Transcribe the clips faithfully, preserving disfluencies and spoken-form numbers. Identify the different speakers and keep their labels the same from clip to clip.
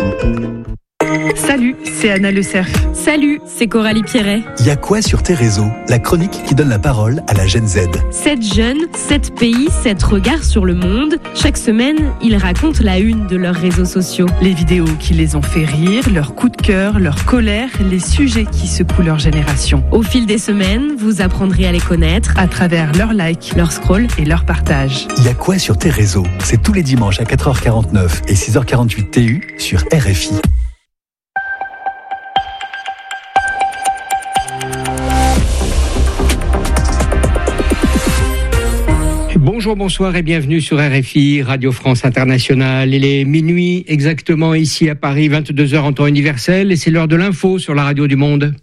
Speaker 1: Salut, c'est Anna Le Cerf.
Speaker 2: Salut, c'est Coralie Pierret.
Speaker 3: Il y a quoi sur tes réseaux? La chronique qui donne la parole à la Gen Z.
Speaker 2: sept jeunes, sept pays, sept regards sur le monde. Chaque semaine, ils racontent la une de leurs réseaux sociaux.
Speaker 1: Les vidéos qui les ont fait rire, leurs coups de cœur, leur colère, les sujets qui secouent leur génération.
Speaker 2: Au fil des semaines, vous apprendrez à les connaître
Speaker 1: à travers leurs likes, leurs scrolls et leurs partages.
Speaker 3: Il y a quoi sur tes réseaux? C'est tous les dimanches à quatre heures quarante-neuf et six heures quarante-huit T U sur R F I.
Speaker 4: Bonjour, bonsoir et bienvenue sur R F I, Radio France Internationale. Il est minuit exactement ici à Paris, vingt-deux heures en temps universel, et c'est l'heure de l'info sur la radio du monde.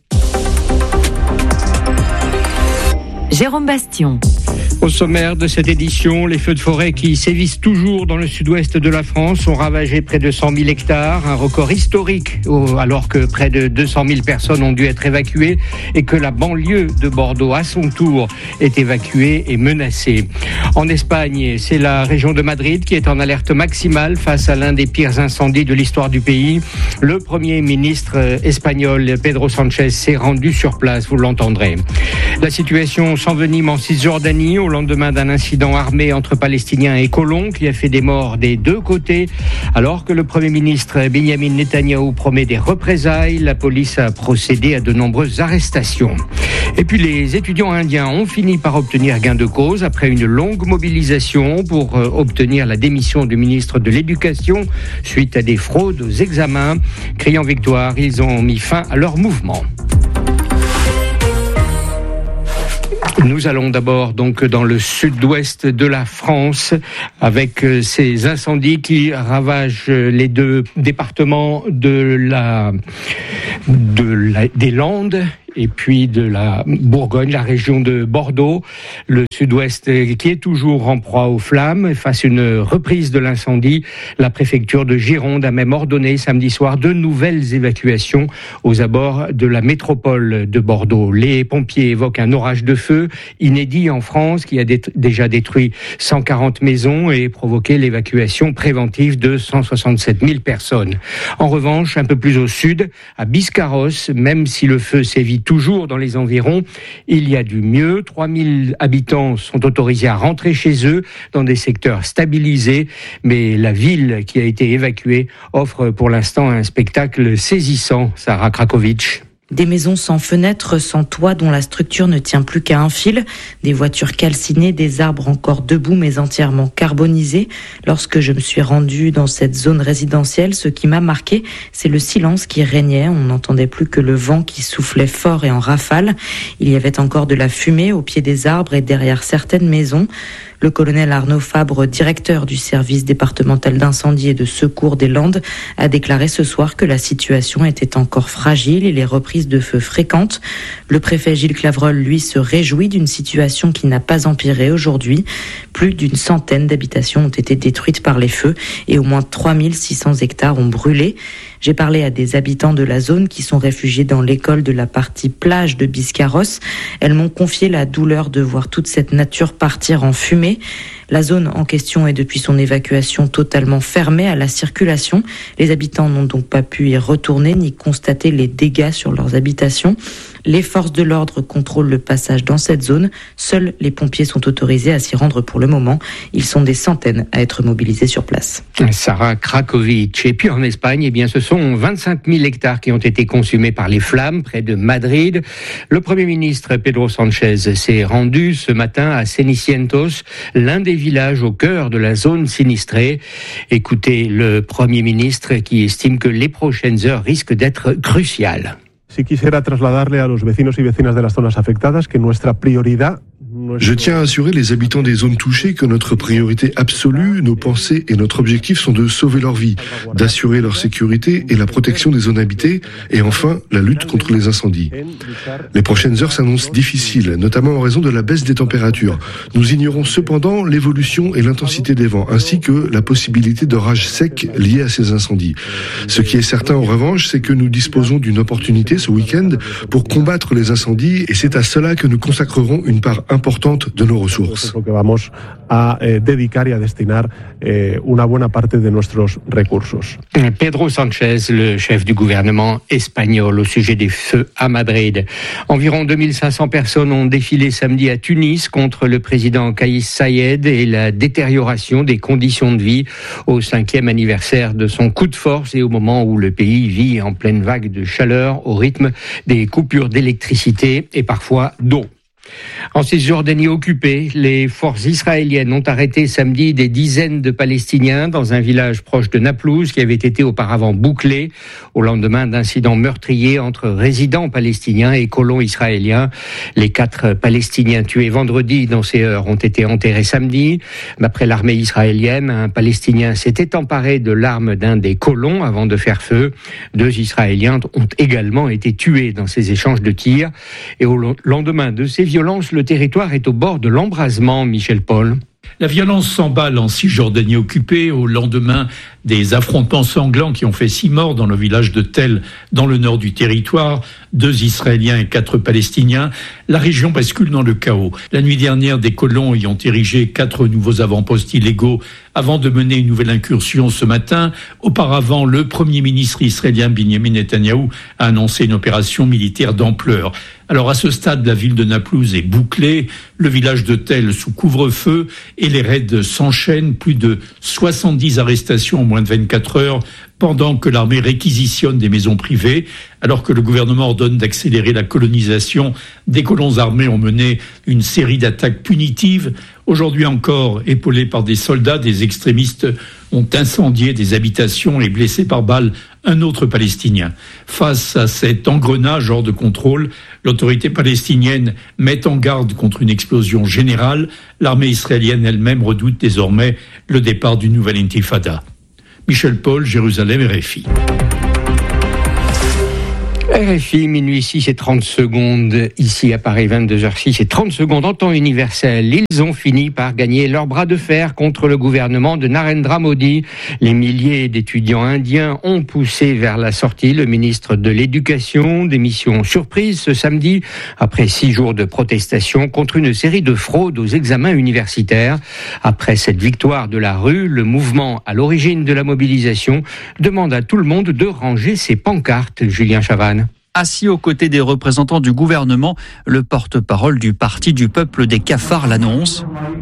Speaker 5: Jérôme Bastion.
Speaker 4: Au sommaire de cette édition, les feux de forêt qui sévissent toujours dans le sud-ouest de la France ont ravagé près de cent mille hectares, un record historique, alors que près de deux cent mille personnes ont dû être évacuées et que la banlieue de Bordeaux, à son tour, est évacuée et menacée. En Espagne, c'est la région de Madrid qui est en alerte maximale face à l'un des pires incendies de l'histoire du pays. Le Premier ministre espagnol, Pedro Sánchez, s'est rendu sur place, vous l'entendrez. La situation s'envenime en Cisjordanie au lendemain d'un incident armé entre Palestiniens et colons qui a fait des morts des deux côtés. Alors que le Premier ministre Benyamin Netanyahou promet des représailles, la police a procédé à de nombreuses arrestations. Et puis les étudiants indiens ont fini par obtenir gain de cause après une longue mobilisation pour obtenir la démission du ministre de l'Éducation suite à des fraudes aux examens. Criant victoire, ils ont mis fin à leur mouvement. Nous allons d'abord donc dans le sud-ouest de la France avec ces incendies qui ravagent les deux départements de la, de la, des Landes et puis de la Bourgogne, la région de Bordeaux, le sud-ouest qui est toujours en proie aux flammes. Face à une reprise de l'incendie, la préfecture de Gironde a même ordonné samedi soir de nouvelles évacuations aux abords de la métropole de Bordeaux. Les pompiers évoquent un orage de feu inédit en France qui a dé- déjà détruit cent quarante maisons et provoqué l'évacuation préventive de cent soixante-sept mille personnes. En revanche, un peu plus au sud, à Biscarrosse, même si le feu sévit toujours dans les environs, il y a du mieux. trois mille habitants sont autorisés à rentrer chez eux dans des secteurs stabilisés, mais la ville qui a été évacuée offre pour l'instant un spectacle saisissant. Sarah Krakovic.
Speaker 6: Des maisons sans fenêtres, sans toit, dont la structure ne tient plus qu'à un fil. Des voitures calcinées, des arbres encore debout mais entièrement carbonisés. Lorsque je me suis rendue dans cette zone résidentielle, ce qui m'a marqué, c'est le silence qui régnait. On n'entendait plus que le vent qui soufflait fort et en rafale. Il y avait encore de la fumée au pied des arbres et derrière certaines maisons. Le colonel Arnaud Fabre, directeur du service départemental d'incendie et de secours des Landes, a déclaré ce soir que la situation était encore fragile et les reprises de feu fréquentes. Le préfet Gilles Clavreul, lui, se réjouit d'une situation qui n'a pas empiré aujourd'hui. Plus d'une centaine d'habitations ont été détruites par les feux et au moins trois mille six cents hectares ont brûlé. J'ai parlé à des habitants de la zone qui sont réfugiés dans l'école de la partie plage de Biscarrosse. Elles m'ont confié la douleur de voir toute cette nature partir en fumée. La zone en question est depuis son évacuation totalement fermée à la circulation. Les habitants n'ont donc pas pu y retourner ni constater les dégâts sur leurs habitations. Les forces de l'ordre contrôlent le passage dans cette zone. Seuls les pompiers sont autorisés à s'y rendre pour le moment. Ils sont des centaines à être mobilisés sur place.
Speaker 4: Sarah Krakovic. Et puis en Espagne, eh bien, ce sont vingt-cinq mille hectares qui ont été consumés par les flammes près de Madrid. Le Premier ministre Pedro Sánchez s'est rendu ce matin à Cenicientos, l'un des villages au cœur de la zone sinistrée. Écoutez le Premier ministre qui estime que les prochaines heures risquent d'être cruciales.
Speaker 7: Si quisiera trasladarle a los vecinos y vecinas de las zonas afectadas que nuestra prioridad
Speaker 8: Je tiens à assurer les habitants des zones touchées que notre priorité absolue, nos pensées et notre objectif sont de sauver leur vie, d'assurer leur sécurité et la protection des zones habitées, et enfin la lutte contre les incendies. Les prochaines heures s'annoncent difficiles, notamment en raison de la baisse des températures. Nous ignorons cependant l'évolution et l'intensité des vents, ainsi que la possibilité d'orages secs liés à ces incendies. Ce qui est certain en revanche, c'est que nous disposons d'une opportunité ce week-end pour combattre les incendies, et c'est à cela que nous consacrerons une part importante importante de nos ressources.
Speaker 7: Que vamos a eh, dedicar y a destinar eh, una buena parte de nuestros recursos.
Speaker 4: Pedro Sánchez, le chef du gouvernement espagnol, au sujet des feux à Madrid. Environ deux mille cinq cents personnes ont défilé samedi à Tunis contre le président Kais Saied et la détérioration des conditions de vie au cinquième anniversaire de son coup de force et au moment où le pays vit en pleine vague de chaleur au rythme des coupures d'électricité et parfois d'eau. En Cisjordanie occupée, les forces israéliennes ont arrêté samedi des dizaines de Palestiniens dans un village proche de Naplouse qui avait été auparavant bouclé au lendemain d'incidents meurtriers entre résidents palestiniens et colons israéliens. Les quatre Palestiniens tués vendredi dans ces heures ont été enterrés samedi. D'après l'armée israélienne, un Palestinien s'était emparé de l'arme d'un des colons avant de faire feu. Deux Israéliens ont également été tués dans ces échanges de tirs. Et au lendemain de ces violences, le territoire est au bord de l'embrasement, Michel Paul.
Speaker 9: La violence s'emballe en Cisjordanie occupée au lendemain des affrontements sanglants qui ont fait six morts dans le village de Tel, dans le nord du territoire, deux Israéliens et quatre Palestiniens. La région bascule dans le chaos. La nuit dernière, des colons ayant érigé quatre nouveaux avant-postes illégaux avant de mener une nouvelle incursion ce matin. Auparavant, le Premier ministre israélien Benjamin Netanyahou a annoncé une opération militaire d'ampleur. Alors à ce stade, la ville de Naplouse est bouclée, le village de Tel sous couvre-feu et les raids s'enchaînent. Plus de soixante-dix arrestations en moins de vingt-quatre heures pendant que l'armée réquisitionne des maisons privées. Alors que le gouvernement ordonne d'accélérer la colonisation, des colons armés ont mené une série d'attaques punitives. Aujourd'hui encore, épaulés par des soldats, des extrémistes ont incendié des habitations et blessé par balle un autre Palestinien. Face à cet engrenage hors de contrôle, l'autorité palestinienne met en garde contre une explosion générale. L'armée israélienne elle-même redoute désormais le départ d'une nouvelle intifada. Michel Paul, Jérusalem, R F I.
Speaker 4: R F I, minuit six et trente secondes, ici à Paris, vingt-deux heures six et trente secondes en temps universel. Ils ont fini par gagner leur bras de fer contre le gouvernement de Narendra Modi. Les milliers d'étudiants indiens ont poussé vers la sortie le ministre de l'Éducation. Démission surprise ce samedi, après six jours de protestation contre une série de fraudes aux examens universitaires. Après cette victoire de la rue, le mouvement à l'origine de la mobilisation demande à tout le monde de ranger ses pancartes. Julien Chavannes.
Speaker 10: Assis aux côtés des représentants du gouvernement, le porte-parole du Parti du peuple des cafards l'annonce.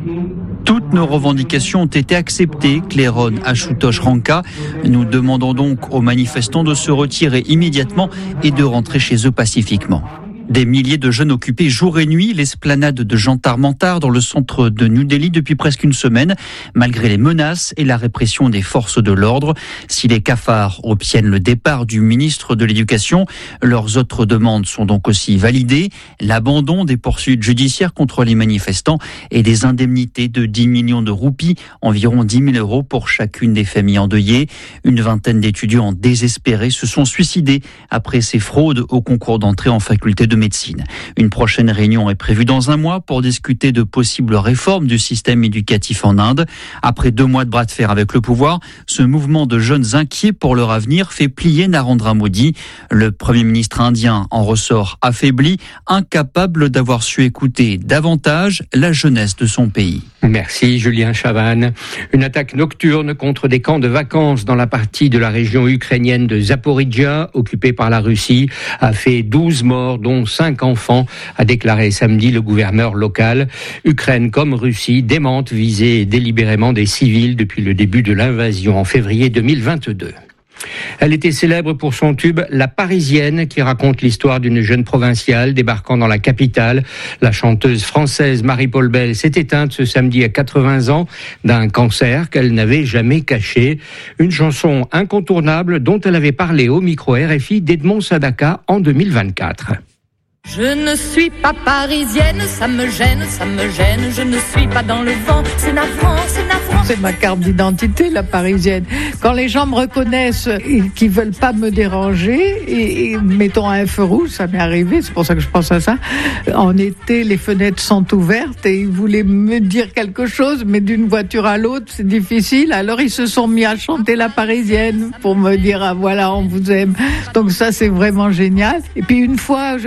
Speaker 10: Toutes nos revendications ont été acceptées, claironne Ashutosh Ranka. Nous demandons donc aux manifestants de se retirer immédiatement et de rentrer chez eux pacifiquement. Des milliers de jeunes occupés jour et nuit l'esplanade de Jantar Mantar dans le centre de New Delhi depuis presque une semaine, malgré les menaces et la répression des forces de l'ordre. Si les cafards obtiennent le départ du ministre de l'Éducation, leurs autres demandes sont donc aussi validées. L'abandon des poursuites judiciaires contre les manifestants et des indemnités de dix millions de roupies, environ dix mille euros pour chacune des familles endeuillées. Une vingtaine d'étudiants désespérés se sont suicidés après ces fraudes au concours d'entrée en faculté de médecine. Une prochaine réunion est prévue dans un mois pour discuter de possibles réformes du système éducatif en Inde. Après deux mois de bras de fer avec le pouvoir, ce mouvement de jeunes inquiets pour leur avenir fait plier Narendra Modi. Le Premier ministre indien en ressort affaibli, incapable d'avoir su écouter davantage la jeunesse de son pays.
Speaker 4: Merci Julien Chavannes. Une attaque nocturne contre des camps de vacances dans la partie de la région ukrainienne de Zaporijia, occupée par la Russie, a fait douze morts, dont cinq enfants, a déclaré samedi le gouverneur local. Ukraine comme Russie démentent viser délibérément des civils depuis le début de l'invasion en février deux mille vingt-deux. Elle était célèbre pour son tube La Parisienne, qui raconte l'histoire d'une jeune provinciale débarquant dans la capitale. La chanteuse française Marie-Paul Bell s'est éteinte ce samedi à quatre-vingts ans d'un cancer qu'elle n'avait jamais caché. Une chanson incontournable dont elle avait parlé au micro R F I d'Edmond Sadaka en deux mille vingt-quatre.
Speaker 11: Je ne suis pas parisienne, ça me gêne, ça me gêne, je ne suis pas dans le vent, c'est navrant, c'est navrant.
Speaker 12: C'est ma carte d'identité, la parisienne. Quand les gens me reconnaissent et qu'ils veulent pas me déranger, et, et mettons un feu rouge, ça m'est arrivé, c'est pour ça que je pense à ça. En été, les fenêtres sont ouvertes et ils voulaient me dire quelque chose, mais d'une voiture à l'autre, c'est difficile. Alors ils se sont mis à chanter la parisienne pour me dire, ah voilà, on vous aime. Donc ça, c'est vraiment génial. Et puis une fois, je, au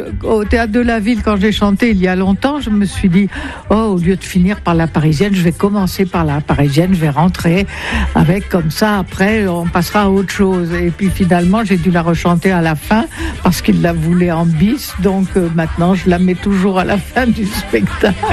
Speaker 12: Théâtre de la Ville, quand j'ai chanté il y a longtemps, je me suis dit, oh, au lieu de finir par la Parisienne, je vais commencer par la Parisienne, je vais rentrer avec comme ça, après on passera à autre chose. Et puis finalement, j'ai dû la rechanter à la fin parce qu'il la voulait en bis, donc euh, maintenant je la mets toujours à la fin du spectacle.